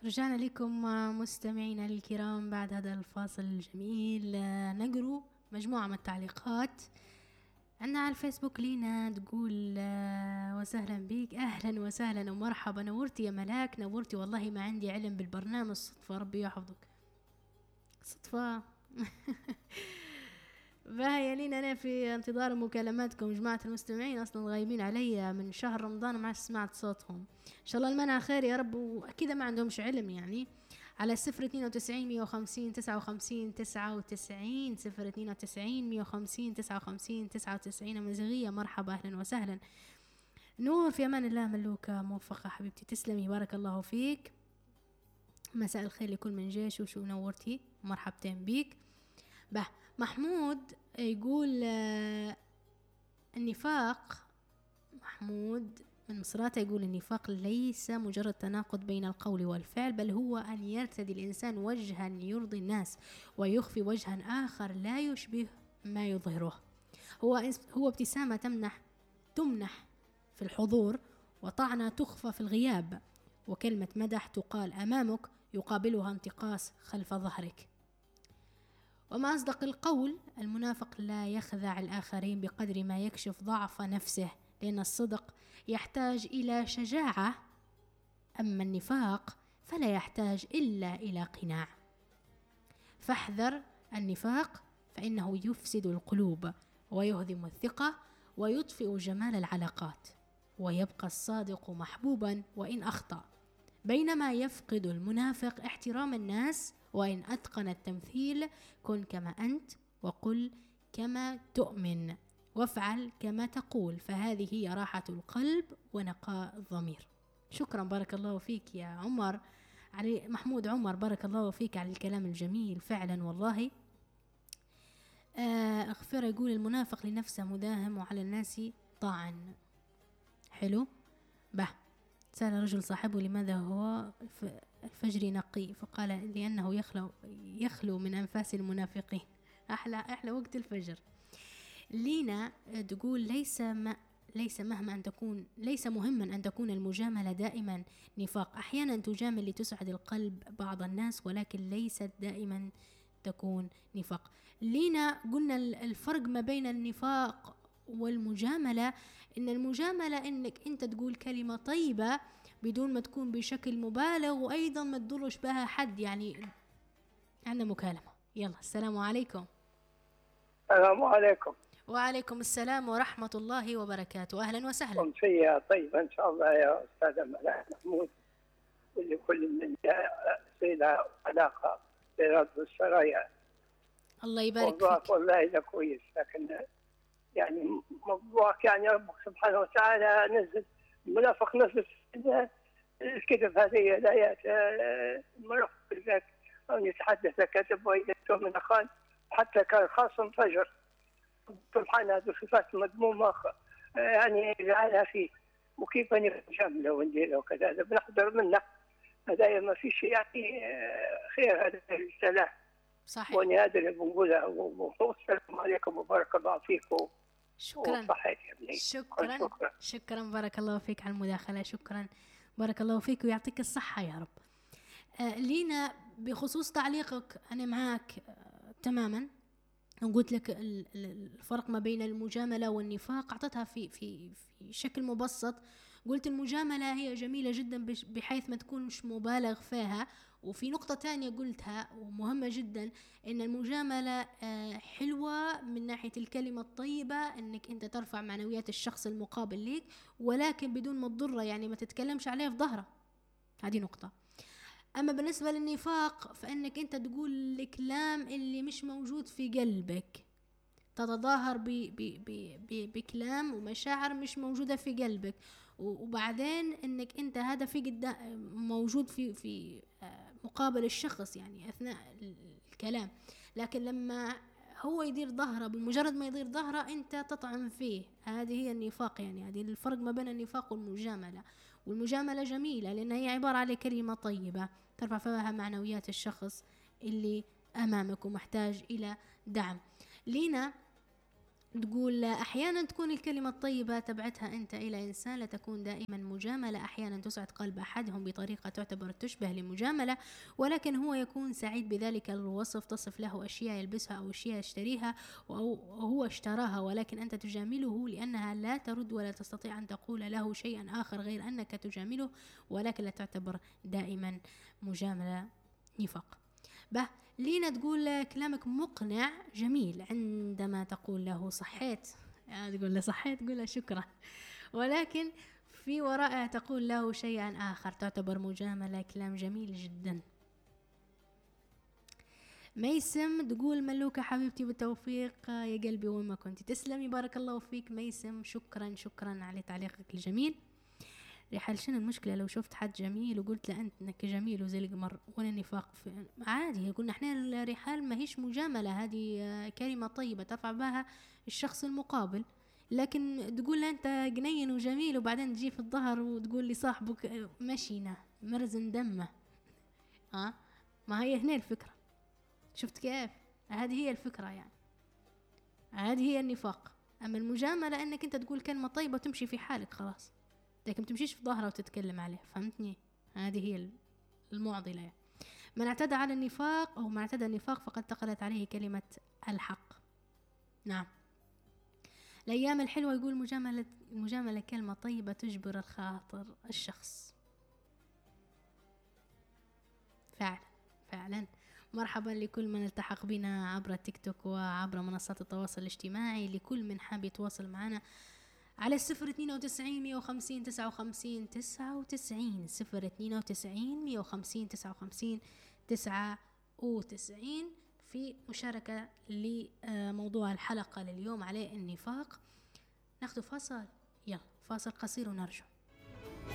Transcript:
رجعنا لكم مستمعينا الكرام بعد هذا الفاصل الجميل. نقرأ مجموعة من التعليقات عندنا على الفيسبوك. لينا تقول وسهلا بيك، أهلا وسهلا ومرحبا، نورتي يا ملاك، نورتي والله، ما عندي علم بالبرنامج، صدفة، ربي يحفظك، صدفة. باهي لينا، أنا في انتظار مكالماتكم جماعة المستمعين، أصلا غايبين علي من شهر رمضان ما سمعت صوتهم، إن شاء الله المنع خير يا رب، وأكيد ما عندهمش علم يعني. على 092 150 59 99 092 150 59 99 مزغية، مرحبا أهلا وسهلا. نور، في أمان الله ملوكة، موفقة حبيبتي، تسلمي، بارك الله فيك، مساء الخير لكل من جيش وشو، نورتي، مرحبتين بيك. به محمود يقول النفاق، محمود من مصراتة يقول النفاق ليس مجرد تناقض بين القول والفعل، بل هو أن يرتدي الإنسان وجها يرضي الناس ويخفي وجها آخر لا يشبه ما يظهره. هو ابتسامة تمنح في الحضور، وطعنة تخفى في الغياب، وكلمة مدح تقال أمامك يقابلها انتقاص خلف ظهرك. وما أصدق القول، المنافق لا يخدع الآخرين بقدر ما يكشف ضعف نفسه، لأن الصدق يحتاج إلى شجاعة، أما النفاق فلا يحتاج إلا إلى قناع. فاحذر النفاق، فإنه يفسد القلوب ويهدم الثقة ويطفئ جمال العلاقات، ويبقى الصادق محبوبا وإن أخطأ، بينما يفقد المنافق احترام الناس. وإن أتقن التمثيل، كن كما أنت، وقل كما تؤمن، وافعل كما تقول، فهذه هي راحة القلب ونقاء الضمير. شكرا، بارك الله فيك يا عمر، علي محمود عمر، بارك الله فيك على الكلام الجميل فعلا والله. اغفر يقول المنافق لنفسه مداهم وعلى الناس طاعن. حلو. به سأل رجل صاحبه لماذا هو الفجر نقي، فقال لأنه يخلو من أنفاس المنافقين. أحلى وقت الفجر. لينا تقول ليس مهما أن تكون المجاملة دائما نفاق، أحيانا تجامل لتسعد القلب بعض الناس، ولكن ليست دائما تكون نفاق. لينا قلنا الفرق ما بين النفاق والمجاملة، إن المجاملة إنك أنت تقول كلمة طيبة بدون ما تكون بشكل مبالغ، وأيضا ما تضرش بها حد. يعني عندنا مكالمة، يلا السلام عليكم. السلام عليكم. وعليكم السلام ورحمة الله وبركاته، أهلا وسهلا. أمسية طيبة إن شاء الله يا أستاذ ملاك محمود، ولكل من سيدة علاقة برد السرايا. الله يبارك موضوعك فيك. والله إذا كويس، لكن يعني موضوعك يعني ربك سبحانه وتعالى نزل المنافق، نزل الكذب، هذه الآيات. المنافق ذاك أن يتحدث كذب وإذا تؤمن خان، حتى كان خاصم فجر. سبحان، هذه صفات مذمومة يعني جعلها فيه، وكيف نجامله ونديره وكذا، بنحضر منه هذا ما في شيء يعني خير، هذا السلاح. صحيح. وانا هذا اللي بنقولها، والسلام عليكم وبارك الله فيكم. شكرا. شكرا بارك الله فيك على المداخلة، شكرا بارك الله فيك ويعطيك الصحة يا رب. لينا بخصوص تعليقك أنا معك تماما، قلت لك الفرق ما بين المجاملة والنفاق، أعطتها في شكل مبسط. قلت المجاملة هي جميلة جدا بحيث ما تكونش مبالغ فيها، وفي نقطة تانية قلتها ومهمة جدا، إن المجاملة حلوة من ناحية الكلمة الطيبة، إنك أنت ترفع معنويات الشخص المقابل ليك، ولكن بدون ما تضره، يعني ما تتكلمش عليه في ظهره، هذه نقطة. أما بالنسبة للنفاق، فإنك أنت تقول الكلام اللي مش موجود في قلبك، تتظاهر بكلام ومشاعر مش موجودة في قلبك، وبعدين إنك أنت هذا في موجود في مقابل الشخص، يعني أثناء الكلام، لكن لما هو يدير ظهره، بمجرد ما يدير ظهره أنت تطعن فيه. هذه هي النفاق، يعني هذه الفرق ما بين النفاق والمجاملة. والمجاملة جميلة لأنها هي عبارة عن كلمة طيبة ترفع فيها معنويات الشخص اللي أمامك ومحتاج إلى دعم. لينا تقول أحيانا تكون الكلمة الطيبة تبعتها أنت إلى إنسان لا تكون دائما مجاملة، أحيانا تسعد قلب أحدهم بطريقة تعتبر تشبه لمجاملة، ولكن هو يكون سعيد بذلك الوصف، تصف له أشياء يلبسها أو أشياء يشتريها أو هو اشتراها، ولكن أنت تجامله لأنها لا ترد ولا تستطيع أن تقول له شيئا آخر غير أنك تجامله، ولكن لا تعتبر دائما مجاملة نفاق. به لينا تقول كلامك مقنع جميل عندما تقول له صحيت، تقول له صحيت تقول له شكرا، ولكن في وراءها تقول له شيئا آخر تعتبر مجاملة. كلام جميل جدا. ميسم تقول ملوكة حبيبتي بالتوفيق يا قلبي وين ما كنت. تسلمي بارك الله فيك ميسم، شكرا على تعليقك الجميل. رحال شنو المشكلة لو شفت حد جميل وقلت له انك جميل وزي القمر وانا نفاق عادي، قلنا احنا الرحال ما هيش مجاملة، هذه كلمة طيبة ترفع بها الشخص المقابل، لكن تقول له انت جنين وجميل وبعدين تجي في الظهر وتقول لي صاحبك مشينا مرزن دمه، ما هي هنا الفكرة. شفت كيف؟ هذه هي الفكرة، يعني هذه هي النفاق. اما المجاملة انك انت تقول كلمة طيبة وتمشي في حالك خلاص، لكن تمشيش في ظهره وتتكلم عليه، فهمتني؟ هذه هي المعضلة يعني. من اعتدى على النفاق أو من اعتدى النفاق فقد دخلت عليه كلمة الحق. نعم. الأيام الحلوة يقول المجاملة كلمة طيبة تجبر الخاطر الشخص. فعلا مرحبا لكل من التحق بنا عبر التيك توك وعبر منصات التواصل الاجتماعي، لكل من حاب يتواصل معنا على 092 150 59 99 092 150 59 99 في مشاركة لموضوع الحلقة لليوم عليه النفاق. ناخذ فاصل، يلا فاصل قصير ونرجع.